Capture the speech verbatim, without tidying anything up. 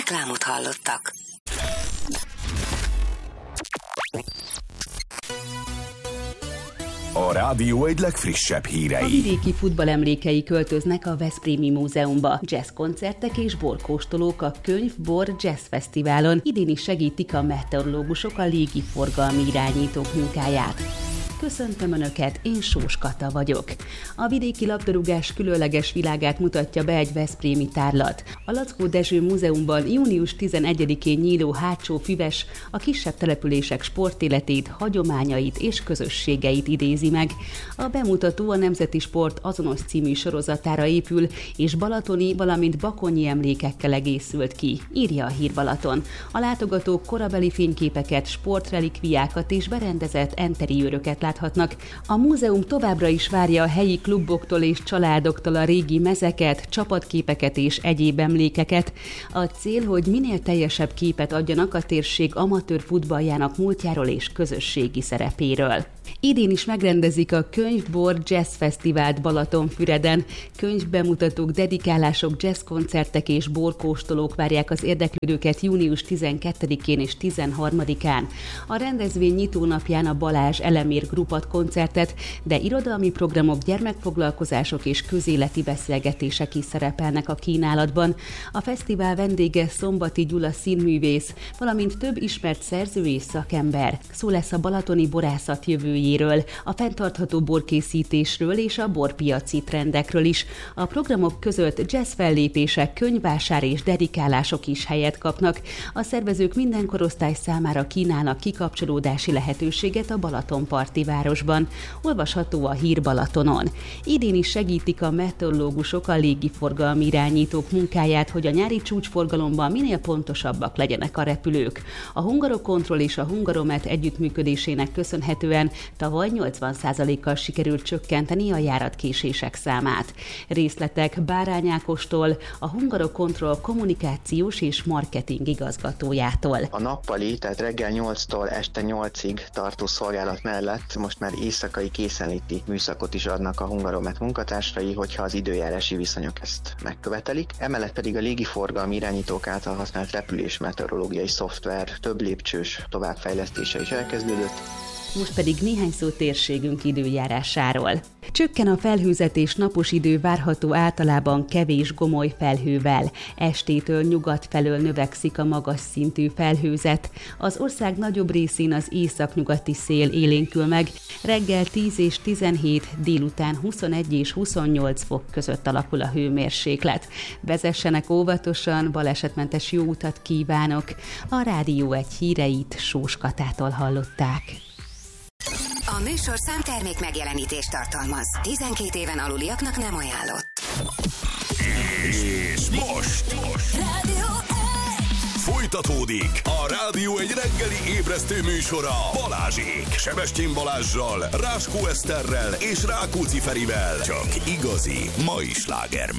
Reklámot hallottak. A rádió egy legfrissebb hírei. A vidéki futballemlékei költöznek a Veszprémi Múzeumba. Jazzkoncertek és borkóstolók a Könyv-Bor Jazz Fesztiválon. Idén is segítik a meteorológusok a légiforgalmi irányítók munkáját. Köszöntöm Önöket, én Sós Kata vagyok. A vidéki labdarúgás különleges világát mutatja be egy veszprémi tárlat. A Lackó Dezső Múzeumban június tizenegyedikén nyíló Hátsó Füves a kisebb települések sportéletét, hagyományait és közösségeit idézi meg. A bemutató a Nemzeti Sport azonos című sorozatára épül, és balatoni, valamint bakonyi emlékekkel egészült ki, írja a Hír Balaton. A látogatók korabeli fényképeket, sportrelikviákat és berendezett enteriőröket láthatnak. A múzeum továbbra is várja a helyi kluboktól és családoktól a régi mezeket, csapatképeket és egyéb emlékeket. A cél, hogy minél teljesebb képet adjanak a térség amatőr futballjának múltjáról és közösségi szerepéről. Idén is megrendezik a Könyv-Bor Jazz Fesztivált Balatonfüreden. Könyvbemutatók, dedikálások, jazzkoncertek és borkóstolók várják az érdeklődőket június tizenkettedikén és tizenharmadikán. A rendezvény nyitónapján a Balázs Elemér Grupat koncertet, de irodalmi programok, gyermekfoglalkozások és közéleti beszélgetések is szerepelnek a kínálatban. A fesztivál vendége Szombati Gyula színművész, valamint több ismert szerző és szakember. Szó lesz a balatoni borászat jövőjéről, a fenntartható borkészítésről és a borpiaci trendekről is. A programok között jazz fellépések, könyvvásár és dedikálások is helyet kapnak. A szervezők minden korosztály számára kínálnak kikapcsolódási lehetőséget a Balatonparti városban. Olvasható a Hír Balatonon. Idén is segítik a meteorológusok a légiforgalmi irányítók munkáját, hogy a nyári csúcsforgalomban minél pontosabbak legyenek a repülők. A Hungarocontrol és a Hungaromet együttműködésének köszönhetően tavaly nyolcvan százalékkal sikerült csökkenteni a járatkésések számát. Részletek Bárány Ákostól, a Hungarocontrol kommunikációs és marketing igazgatójától. A nappali, tehát reggel nyolctól este nyolcig tartó szolgálat mellett most már éjszakai készenléti műszakot is adnak a Hungaromet munkatársai, hogyha az időjárási viszonyok ezt megkövetelik. Emellett pedig a légiforgalmi irányítók által használt repülés meteorológiai szoftver több lépcsős továbbfejlesztése is elkezdődött. Most pedig néhány szó térségünk időjárásáról. Csökken a felhőzet és napos idő várható általában kevés gomoly felhővel. Estétől nyugat felől növekszik a magas szintű felhőzet. Az ország nagyobb részén az északnyugati szél élénkül meg. Reggel tíz és tizenhét, délután huszonegy és huszonnyolc fok között alakul a hőmérséklet. Vezessenek óvatosan, balesetmentes jó utat kívánok. A Rádió egy híreit Sós Katától hallották. A műsorszám termék megjelenítést tartalmaz. tizenkét éven aluliaknak nem ajánlott. És most, most. Rádió Folytatódik a Rádió egy reggeli ébresztő műsora Balázsék. Sebestyén Balázssal, Ráskó Eszterrel és Rákóczi Ferivel. Csak igazi mai sláger.